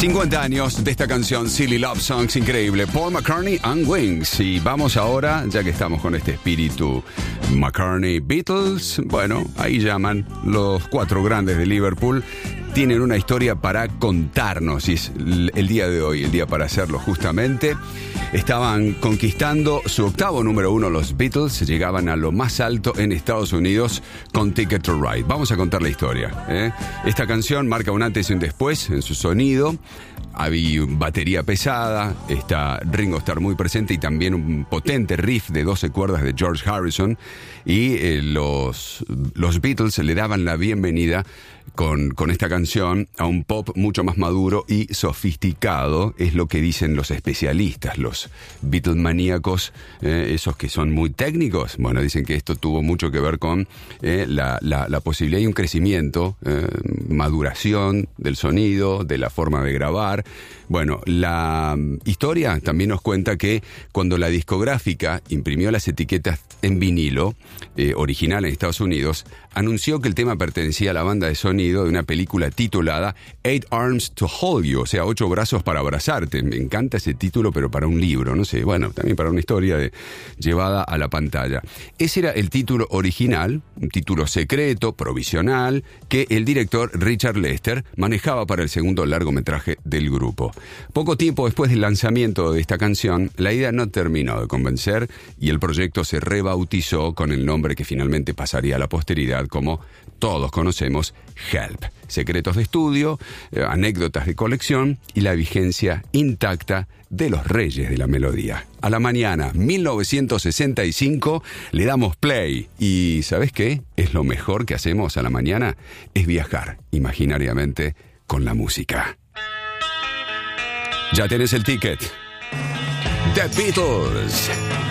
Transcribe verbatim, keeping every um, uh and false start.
cincuenta años de esta canción, Silly Love Songs, increíble. Paul McCartney and Wings. Y vamos ahora, ya que estamos con este espíritu McCartney Beatles, bueno, ahí llaman los cuatro grandes de Liverpool. Tienen una historia para contarnos y es el día de hoy, el día para hacerlo justamente. Estaban conquistando su octavo número uno los Beatles, llegaban a lo más alto en Estados Unidos con Ticket to Ride. Vamos a contar la historia, ¿eh? Esta canción marca un antes y un después en su sonido. Había batería pesada, está Ringo Starr muy presente y también un potente riff de doce cuerdas de George Harrison. Y eh, los, los Beatles le daban la bienvenida con, con esta canción a un pop mucho más maduro y sofisticado, es lo que dicen los especialistas, los Beatlemaníacos, eh, esos que son muy técnicos. Bueno, dicen que esto tuvo mucho que ver con eh, la, la, la posibilidad y un crecimiento, eh, maduración del sonido, de la forma de grabar. Bueno, la historia también nos cuenta que cuando la discográfica imprimió las etiquetas en vinilo, eh, original en Estados Unidos, anunció que el tema pertenecía a la banda de sonido de una película titulada Eight Arms to Hold You, o sea, ocho brazos para abrazarte. Me encanta ese título, pero para un libro, no sé, bueno, también para una historia de, llevada a la pantalla. Ese era el título original, un título secreto, provisional, que el director Richard Lester manejaba para el segundo largometraje del grupo. Poco tiempo después del lanzamiento de esta canción, la idea no terminó de convencer y el proyecto se rebautizó con el nombre que finalmente pasaría a la posteridad como todos conocemos, Help. Secretos de estudio, eh, anécdotas de colección y la vigencia intacta de los reyes de la melodía. A la mañana, mil novecientos sesenta y cinco, le damos play. Y ¿sabes qué? Es lo mejor que hacemos a la mañana, es viajar imaginariamente con la música. Ya tenés el ticket. The Beatles.